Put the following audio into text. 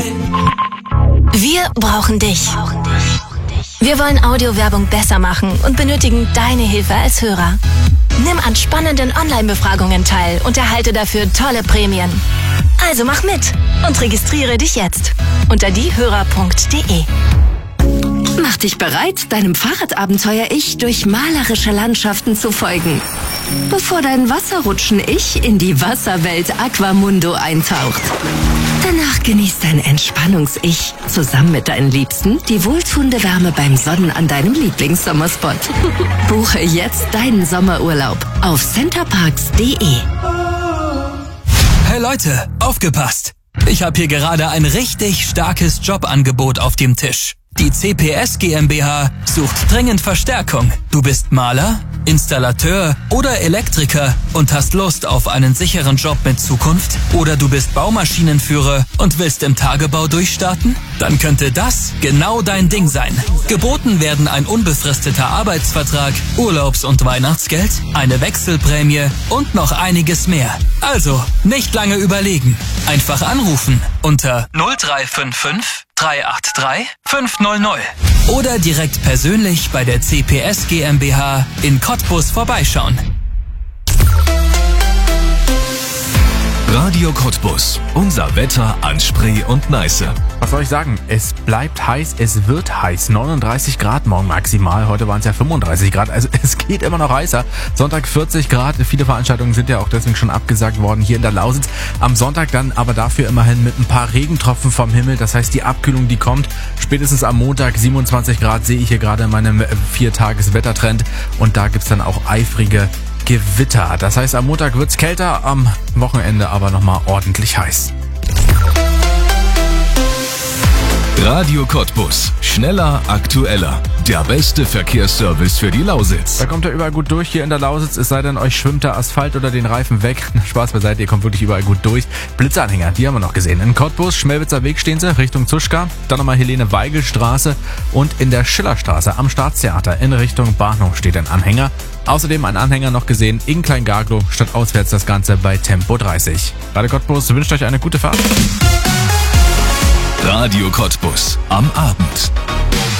Wir brauchen dich. Wir wollen Audiowerbung besser machen und benötigen deine Hilfe als Hörer. Nimm an spannenden Online-Befragungen teil und erhalte dafür tolle Prämien. Also mach mit und registriere dich jetzt unter diehörer.de. Mach dich bereit, deinem Fahrradabenteuer-Ich durch malerische Landschaften zu folgen, bevor dein Wasserrutschen-Ich in die Wasserwelt Aquamundo eintaucht. Danach genießt dein Entspannungs-Ich zusammen mit deinen Liebsten die wohltuende Wärme beim Sonnen an deinem Lieblingssommerspot. Buche jetzt deinen Sommerurlaub auf centerparks.de. Hey Leute, aufgepasst! Ich habe hier gerade ein richtig starkes Jobangebot auf dem Tisch. Die CPS GmbH sucht dringend Verstärkung. Du bist Maler, Installateur oder Elektriker und hast Lust auf einen sicheren Job mit Zukunft? Oder du bist Baumaschinenführer und willst im Tagebau durchstarten? Dann könnte das genau dein Ding sein. Geboten werden ein unbefristeter Arbeitsvertrag, Urlaubs- und Weihnachtsgeld, eine Wechselprämie und noch einiges mehr. Also, nicht lange überlegen. Einfach anrufen unter 0355 383 500 oder direkt persönlich bei der CPS GmbH in Cottbus vorbeischauen. Radio Cottbus. Unser Wetter an Spree und Neiße. Was soll ich sagen? Es bleibt heiß, es wird heiß. 39 Grad morgen maximal. Heute waren es ja 35 Grad. Also es geht immer noch heißer. Sonntag 40 Grad. Viele Veranstaltungen sind ja auch deswegen schon abgesagt worden hier in der Lausitz. Am Sonntag dann aber dafür immerhin mit ein paar Regentropfen vom Himmel. Das heißt, die Abkühlung, die kommt. Spätestens am Montag 27 Grad sehe ich hier gerade in meinem 4-Tages-Wettertrend. Und da gibt's dann auch eifrige Gewitter. Das heißt, am Montag wird's kälter, am Wochenende aber nochmal ordentlich heiß. Radio Cottbus. Schneller, aktueller. Der beste Verkehrsservice für die Lausitz. Da kommt ihr überall gut durch hier in der Lausitz, es sei denn, euch schwimmt der Asphalt oder den Reifen weg. Spaß beiseite, ihr kommt wirklich überall gut durch. Blitzanhänger, die haben wir noch gesehen. In Cottbus, Schmelwitzer Weg stehen sie, Richtung Zuschka. Dann nochmal Helene-Weigel-Straße und in der Schillerstraße am Staatstheater in Richtung Bahnhof steht ein Anhänger. Außerdem ein Anhänger noch gesehen in Klein-Garglow, statt auswärts das Ganze bei Tempo 30. Radio Cottbus wünscht euch eine gute Fahrt. Radio Cottbus am Abend.